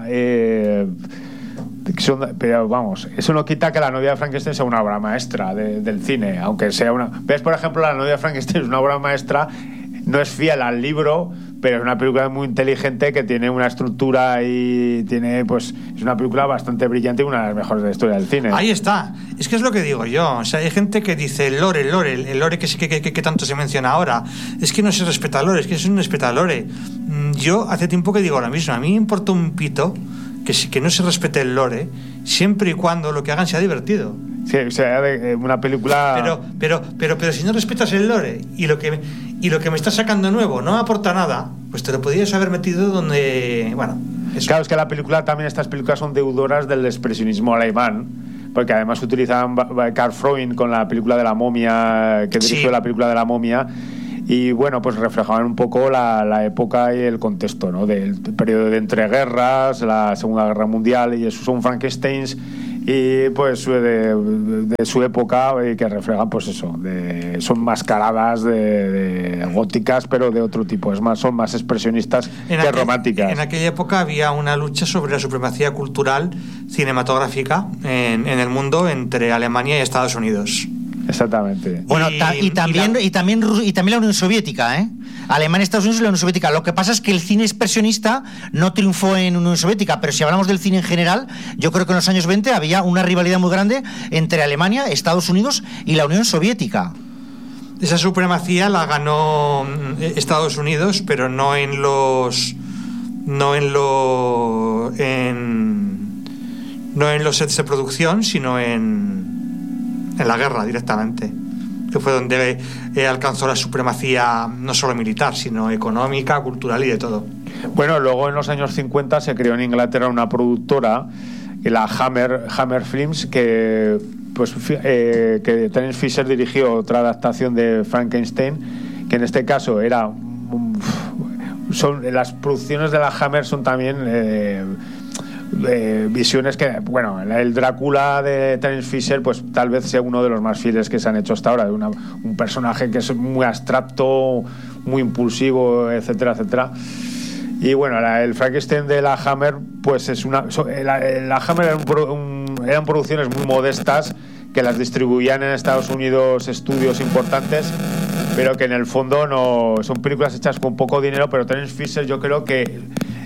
pero vamos, eso no quita que la novia de Frankenstein sea una obra maestra del cine, aunque sea una... ¿Ves? Por ejemplo, la novia de Frankenstein es una obra maestra, no es fiel al libro, pero es una película muy inteligente que tiene una estructura y tiene, pues, es una película bastante brillante y una de las mejores de la historia del cine. Ahí está. Es que es lo que digo yo. O sea, hay gente que dice el lore que tanto se menciona ahora. Es que no se respeta el lore, es que no se respeta el lore. Yo hace tiempo que digo lo mismo. A mí me importa un pito que no se respete el lore, siempre y cuando lo que hagan sea divertido. Sí, o sea, una película... Pero si no respetas el lore y lo que me estás sacando nuevo no aporta nada, pues te lo podrías haber metido donde... Bueno, eso. Claro, es que la película, también estas películas son deudoras del expresionismo alemán, porque además utilizaban Karl Freund con la película de la momia, que dirigió la película de la momia, y bueno, pues reflejaban un poco la época y el contexto, ¿no? Del periodo de entreguerras, la Segunda Guerra Mundial, y esos son Frankensteins y pues de su época, que reflejan pues eso, son mascaradas de góticas, pero de otro tipo, son más expresionistas que románticas. En aquella época había una lucha sobre la supremacía cultural cinematográfica en el mundo entre Alemania y Estados Unidos. Exactamente. Bueno, y también la Unión Soviética, ¿eh? Alemania, Estados Unidos y la Unión Soviética. Lo que pasa es que el cine expresionista no triunfó en Unión Soviética, pero si hablamos del cine en general, yo creo que en los años 20 había una rivalidad muy grande entre Alemania, Estados Unidos y la Unión Soviética. Esa supremacía la ganó Estados Unidos, pero no en los sets de producción, sino en la guerra directamente, que fue donde alcanzó la supremacía no solo militar, sino económica, cultural y de todo. Bueno, luego en los años 50 se creó en Inglaterra una productora, la Hammer Films, que Terence Fisher dirigió otra adaptación de Frankenstein, que en este caso las producciones de la Hammer son también visiones que, bueno, el Drácula de Terence Fisher pues tal vez sea uno de los más fieles que se han hecho hasta ahora, de un personaje que es muy abstracto, muy impulsivo, etcétera, etcétera. Y bueno, el Frankenstein de la Hammer pues la Hammer eran producciones muy modestas que las distribuían en Estados Unidos estudios importantes, pero que en el fondo no son películas hechas con poco dinero. Pero Terence Fisher, yo creo que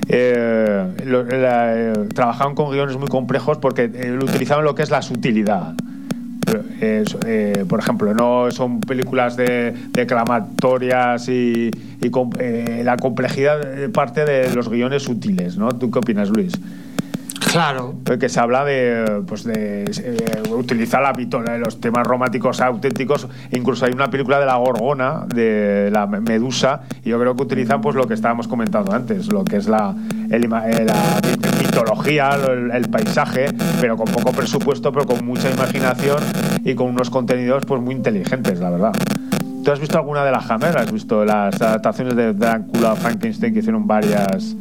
trabajaban con guiones muy complejos porque utilizaban lo que es la sutilidad. Por ejemplo, no son películas declamatorias y la complejidad parte de los guiones sutiles, ¿no? ¿Tú qué opinas, Luis? Claro. Que se habla de utilizar los temas románticos auténticos. Incluso hay una película de la Gorgona, de la Medusa, y yo creo que utilizan pues lo que estábamos comentando antes, lo que es la mitología, el paisaje, pero con poco presupuesto, pero con mucha imaginación y con unos contenidos pues muy inteligentes, la verdad. ¿Tú has visto alguna de la Hammer? ¿Has visto las adaptaciones de Drácula, Frankenstein, que hicieron varias?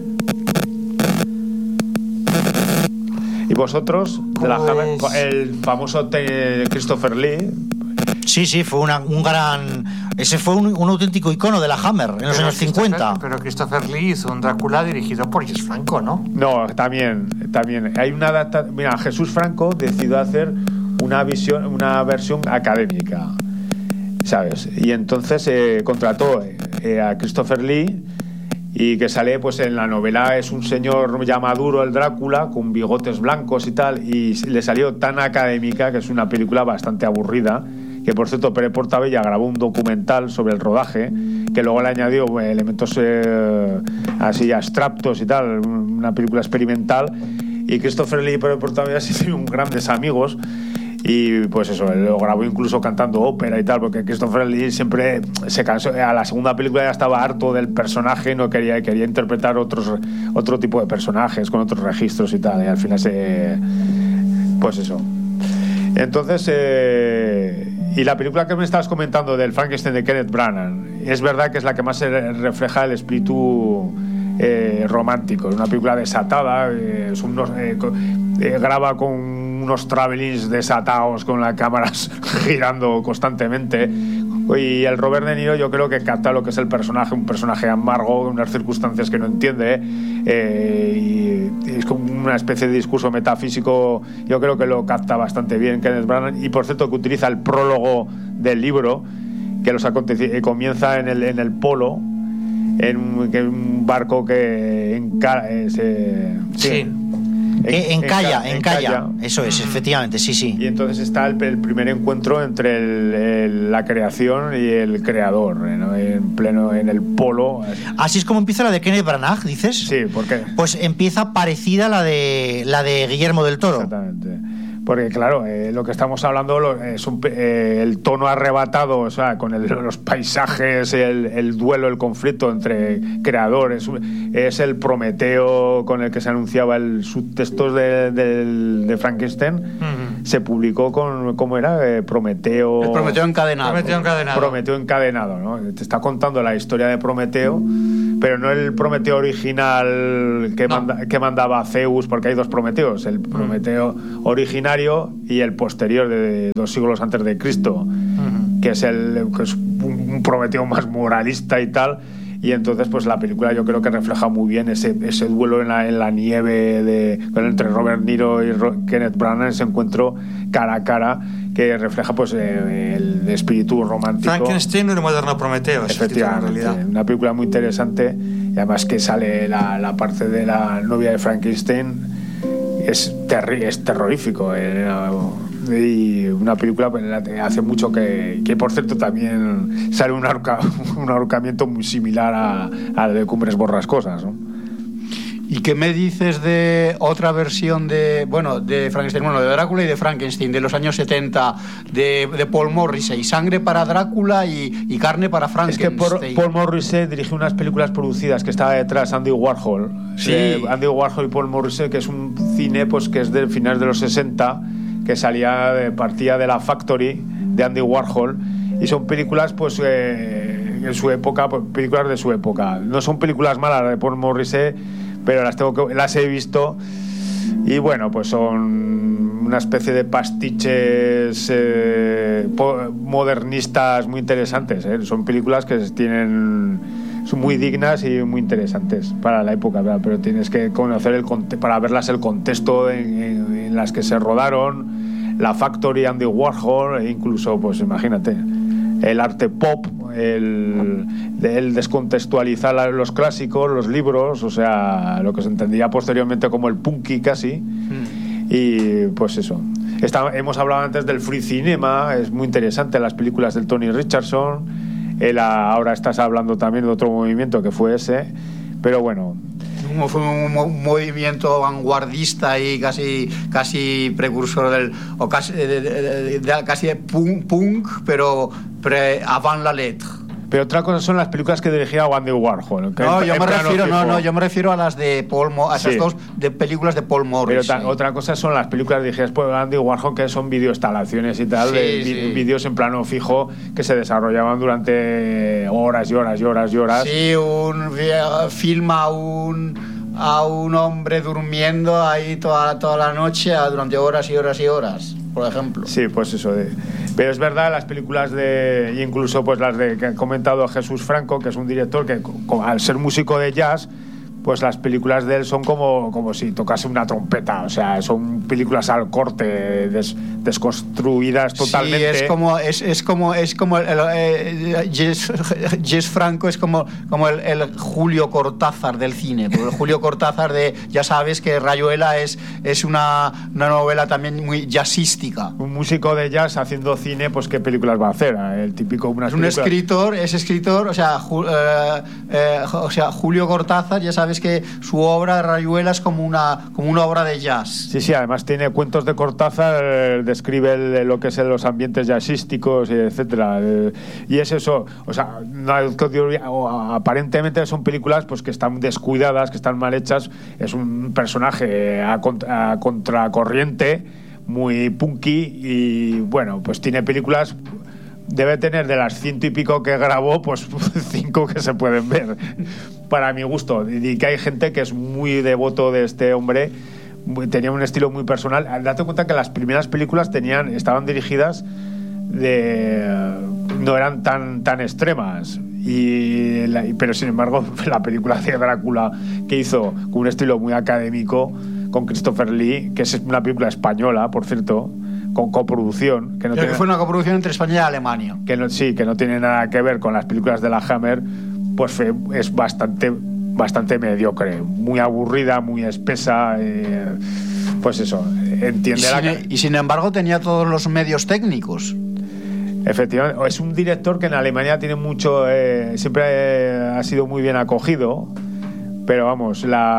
¿Y vosotros? De la Hammer, el famoso Christopher Lee. Sí, fue un gran... Ese fue un auténtico icono de la Hammer en los años 50. Pero Christopher Lee hizo un Drácula dirigido por James Franco, ¿no? No, también. Hay una mira, Jesús Franco decidió hacer una versión académica, ¿sabes? Y entonces contrató a Christopher Lee, y que sale pues en la novela, es un señor ya maduro, el Drácula, con bigotes blancos y tal, y le salió tan académica que es una película bastante aburrida, que por cierto Pere Portabella grabó un documental sobre el rodaje, que luego le añadió elementos así abstractos y tal, una película experimental. Y Christopher Lee y Pere Portabella sí son grandes amigos, y pues eso, él lo grabó incluso cantando ópera y tal, porque Christopher Lee siempre se cansó, a la segunda película ya estaba harto del personaje, no quería interpretar otro tipo de personajes con otros registros y tal, y al final pues eso. Entonces y la película que me estabas comentando del Frankenstein de Kenneth Branagh, es verdad que es la que más refleja el espíritu romántico. Es una película desatada, graba con unos travelings desatados, con las cámaras girando constantemente, y el Robert De Niro yo creo que capta lo que es el personaje, un personaje amargo, unas circunstancias que no entiende, y es como una especie de discurso metafísico. Yo creo que lo capta bastante bien Kenneth Branagh, y por cierto que utiliza el prólogo del libro, que comienza en el Polo, en un barco que En Calla. Eso es, efectivamente, sí. Y entonces está el primer encuentro entre la creación y el creador, ¿no? En el polo. Así es como empieza la de Kenneth Branagh, dices. Sí, porque pues empieza parecida a la de Guillermo del Toro. Exactamente. Porque claro, lo que estamos hablando es el tono arrebatado, o sea, con los paisajes, el duelo, el conflicto entre creadores, es el Prometeo con el que se anunciaba el subtextos de Frankenstein. Se publicó con, ¿cómo era? Prometeo... El Prometeo encadenado. Prometeo encadenado, ¿no? Te está contando la historia de Prometeo, pero no el Prometeo original que mandaba Zeus, porque hay dos Prometeos, el Prometeo originario y el posterior de 2 siglos antes de Cristo, que es un Prometeo más moralista y tal. Y entonces pues la película yo creo que refleja muy bien ese duelo en la nieve entre Robert De Niro y Kenneth Branagh, ese encuentro cara a cara que refleja pues el espíritu romántico. Frankenstein y el moderno Prometeo. Efectivamente, una película muy interesante, y además que sale la parte de la novia de Frankenstein, es terrorífico. Y una película hace mucho que por cierto también sale un ahorcamiento muy similar al de Cumbres Borrascosas, ¿no? ¿Y qué me dices de otra versión de Frankenstein, de Drácula y de Frankenstein de los años 70 de Paul Morrissey? Sangre para Drácula y carne para Frankenstein. Es que Paul Morrissey dirigió unas películas producidas que estaba detrás Andy Warhol. Sí. Andy Warhol y Paul Morrissey, que es un cine pues que es de finales de los 60, que partía de la Factory de Andy Warhol, y son películas pues en su época, pues, películas de su época. No son películas malas de Paul Morrissey, pero las he visto, y bueno, pues son una especie de pastiches modernistas muy interesantes, ¿eh? Son películas que son muy dignas y muy interesantes para la época, ¿verdad? Pero tienes que conocer para verlas el contexto en las que se rodaron, la Factory, Andy Warhol, e incluso, pues imagínate, el arte pop, el descontextualizar los clásicos, los libros, o sea, lo que se entendía posteriormente como el punky casi. Y pues eso. Hemos hablado antes del free cinema, es muy interesante, las películas del Tony Richardson. Ahora estás hablando también de otro movimiento que fue ese, pero bueno. Fue un movimiento vanguardista y casi precursor casi de punk, pero avant la lettre. Pero otra cosa son las películas que dirigía Andy Warhol. Yo me refiero a las de esas dos de películas de Paul Morris. Pero otra cosa son las películas dirigidas por Andy Warhol, que son videoinstalaciones y tal, vídeos en plano fijo que se desarrollaban durante horas y horas y horas y horas. Sí, filma a un hombre durmiendo ahí toda la noche durante horas y horas y horas, por ejemplo. Sí, pues eso. Pero es verdad, las películas incluso pues las que ha comentado Jesús Franco, que es un director que al ser músico de jazz, pues las películas de él son como si tocase una trompeta, o sea, son películas al corte, desconstruidas totalmente. Sí, es como Jess Franco es como el Julio Cortázar del cine, porque el Julio Cortázar ya sabes que Rayuela es una novela también muy jazzística. Un músico de jazz haciendo cine, pues qué películas va a hacer, el típico es escritor, o sea, Julio Cortázar, ya sabes que su obra de Rayuela es como una obra de jazz. Sí, además tiene cuentos de Cortázar, describe lo que es los ambientes jazzísticos, etcétera. Y es eso, o sea, aparentemente son películas pues que están descuidadas, que están mal hechas. Es un personaje a contracorriente, muy punky, y bueno, pues tiene películas. Debe tener de las 100 y pico que grabó, pues 5 que se pueden ver, para mi gusto. Y que hay gente que es muy devoto de este hombre, tenía un estilo muy personal. Date cuenta que las primeras películas estaban dirigidas no eran tan extremas. Pero sin embargo, la película de Drácula que hizo con un estilo muy académico, con Christopher Lee, que es una película española, por cierto, con coproducción. Fue una coproducción entre España y Alemania. Que no tiene nada que ver con las películas de la Hammer, pues es bastante mediocre, muy aburrida, muy espesa. pues eso, entiende y sin embargo tenía todos los medios técnicos. Efectivamente, es un director que en Alemania tiene mucho, siempre ha sido muy bien acogido, pero vamos,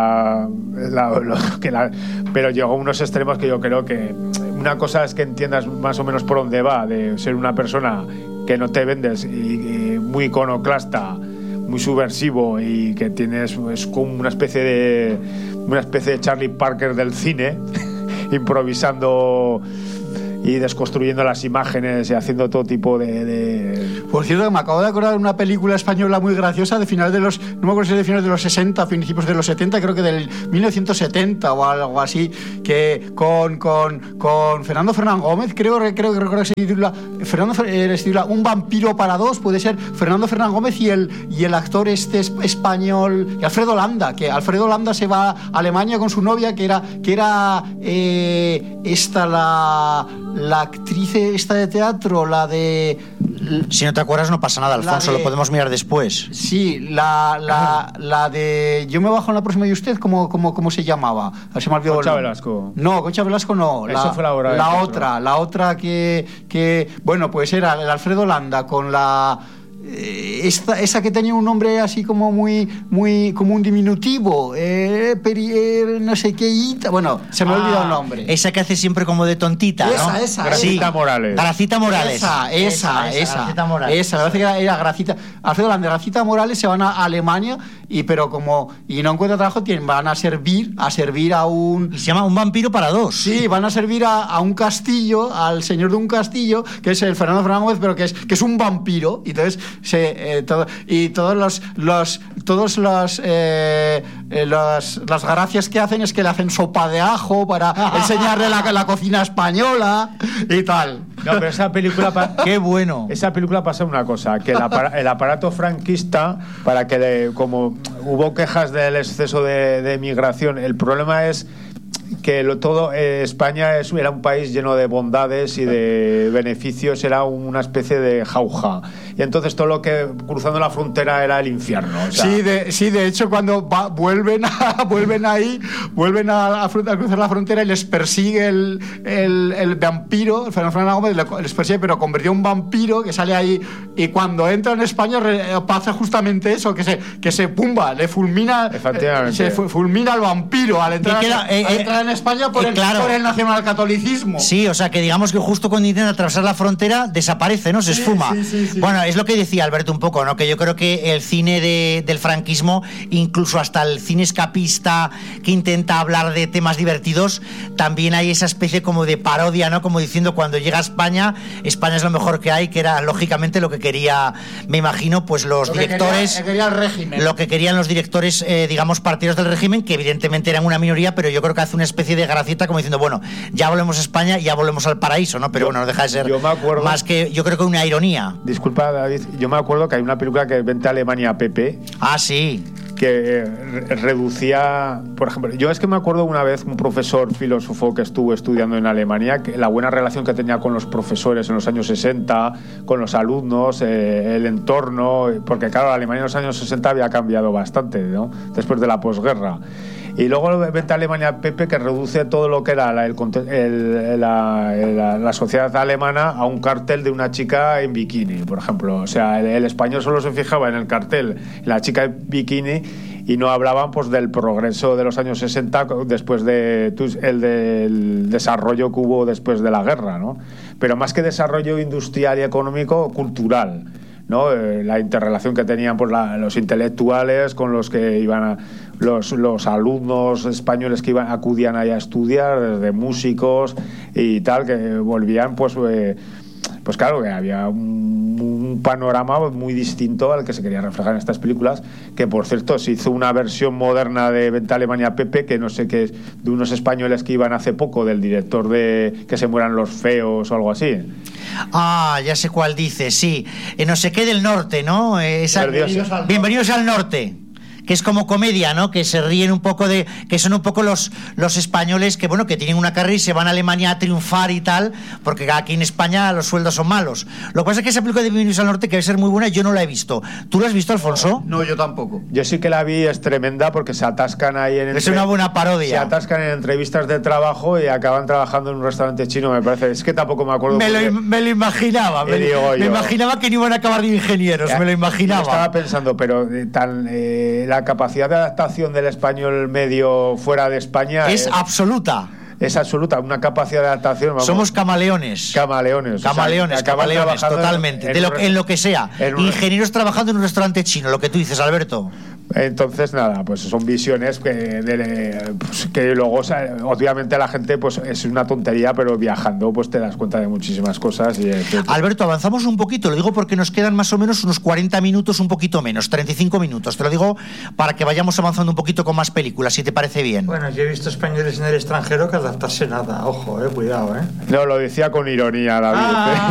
pero llegó a unos extremos que yo creo que una cosa es que entiendas más o menos por dónde va, de ser una persona que no te vendes y muy iconoclasta, muy subversivo y que tienes, es como una especie de Charlie Parker del cine, improvisando y desconstruyendo las imágenes y haciendo todo tipo de... Por cierto, me acabo de acordar de una película española muy graciosa de finales de los... No me acuerdo si de finales de los 60, principios de los 70, creo que del 1970 o algo así, que con Fernando Fernán Gómez, creo que se titula... se titula Un vampiro para dos, puede ser Fernando Fernán Gómez y el actor español, y Alfredo Landa, que Alfredo Landa se va a Alemania con su novia, que era la actriz esta de teatro, la de... Si no te acuerdas no pasa nada, Alfonso, lo podemos mirar después. Sí, la de Yo me bajo en la próxima y usted, ¿cómo se llamaba? Se me olvidó. Concha Velasco. No, Concha Velasco no. Eso fue la otra que bueno, pues era el Alfredo Landa con la... esa que tenía un nombre así como muy como un diminutivo, no sé qué, bueno, se me ha olvidado el nombre. Esa que hace siempre como de tontita, ¿no? Esa. Gracita Morales. Gracita Morales. Esa. Gracita Morales. Esa, me parece que era Gracita. Alfredo Landa, Gracita Morales se van a Alemania y no encuentran trabajo, van a servir a un... Y se llama Un vampiro para dos. Sí, van a servir a un castillo, al señor de un castillo, que es el Fernando Fernández, pero que es un vampiro, y entonces las gracias que hacen es que le hacen sopa de ajo para enseñarle la cocina española y tal. No, pero esa película qué bueno. Esa película pasa una cosa, que el aparato franquista, para que como hubo quejas del exceso de migración, el problema es que España era un país lleno de bondades y de beneficios, era una especie de jauja, y entonces todo lo que cruzando la frontera era el infierno, o sea. Sí, de hecho cuando vuelven a cruzar la frontera y les persigue el vampiro, el Fernando Gómez les persigue, pero convirtió en un vampiro que sale ahí, y cuando entra en España pasa justamente eso, que se pumba, le fulmina, se fulmina al vampiro al entrar en España por el nacionalcatolicismo. Sí, o sea que digamos que justo cuando intentan atravesar la frontera desaparece, ¿no? Se esfuma. Sí. Bueno, es lo que decía Alberto un poco, ¿no? Que yo creo que el cine del franquismo, incluso hasta el cine escapista que intenta hablar de temas divertidos, también hay esa especie como de parodia, ¿no? Como diciendo, cuando llega a España es lo mejor que hay, que era lógicamente lo que quería, me imagino, pues los directores... quería el régimen. Lo que querían los directores, digamos, partidarios del régimen, que evidentemente eran una minoría, pero yo creo que hace una especie de gracieta como diciendo, bueno, ya volvemos a España, ya volvemos al paraíso, ¿no? Pero bueno, no deja de ser más que, yo creo que una ironía. Disculpa, David, yo me acuerdo que hay una película que Vente a Alemania, Pepe. Ah, sí. Que reducía, por ejemplo, yo es que me acuerdo una vez un profesor filósofo que estuvo estudiando en Alemania, que la buena relación que tenía con los profesores en los años 60, con los alumnos, el entorno, porque claro, Alemania en los años 60 había cambiado bastante, ¿no? Después de la posguerra. Y luego Vente a Alemania, Pepe, que reduce todo lo que era la sociedad alemana a un cartel de una chica en bikini, por ejemplo. O sea, el español solo se fijaba en el cartel, en la chica en bikini, y no hablaban pues del progreso de los años 60 después del desarrollo que hubo después de la guerra, ¿no? Pero más que desarrollo industrial y económico, cultural, ¿no? La interrelación que tenían pues, los intelectuales con los que iban los alumnos españoles que acudían ahí a estudiar, desde músicos y tal, que volvían pues claro, que había un panorama muy distinto al que se quería reflejar en estas películas, que por cierto se hizo una versión moderna de Vente a Alemania, Pepe, que no sé qué es, de unos españoles que iban hace poco, del director de Que se mueran los feos o algo así. Ah, ya sé cuál dice, sí. No sé qué del norte, ¿no? Bienvenidos al norte. que es como comedia, ¿no? Que se ríen un poco de, que son un poco los españoles que, bueno, que tienen una carrera y se van a Alemania a triunfar y tal, porque aquí en España los sueldos son malos. Lo que pasa es que esa película de Bienvenidos al Norte, que debe ser muy buena, yo no la he visto. ¿Tú la has visto, Alfonso? No, yo tampoco. Yo sí que la vi, es tremenda porque se atascan ahí en... Es una buena parodia. Se atascan en entrevistas de trabajo y acaban trabajando en un restaurante chino, me parece. Es que tampoco me acuerdo. Me lo imaginaba. Me imaginaba que no iban a acabar de ingenieros, me lo imaginaba. Yo estaba pensando, pero la capacidad de adaptación del español medio fuera de España es absoluta. Es absoluta, una capacidad de adaptación. Vamos. Somos camaleones. Camaleones, totalmente. En lo que sea. Ingenieros trabajando en un restaurante chino, lo que tú dices, Alberto. Entonces, nada, pues son visiones que luego, obviamente, la gente, pues es una tontería, pero viajando, pues te das cuenta de muchísimas cosas. Alberto, avanzamos un poquito, lo digo porque nos quedan más o menos unos 40 minutos, un poquito menos, 35 minutos. Te lo digo para que vayamos avanzando un poquito con más películas, si te parece bien. Bueno, yo he visto españoles en el extranjero que adaptarse nada, ojo, cuidado, No, lo decía con ironía, David.